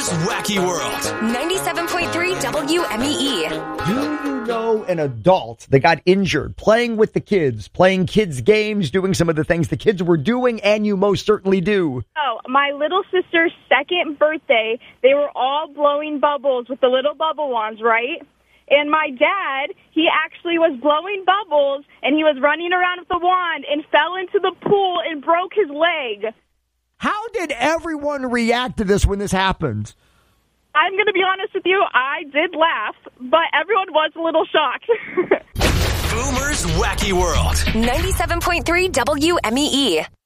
Boomer's Wacky World. 97.3 WMEE. Do you know an adult that got injured playing with the kids, playing kids' games, doing some of the things the kids were doing, and you most certainly do? Oh, my little sister's second birthday, they were all blowing bubbles with the little bubble wands, right? And my dad, he actually was blowing bubbles, and he was running around with the wand and fell into the pool and broke his leg. How did everyone react to this when this happened? I'm going to be honest with you, I did laugh, but everyone was a little shocked. Boomer's Wacky World. 97.3 WMEE.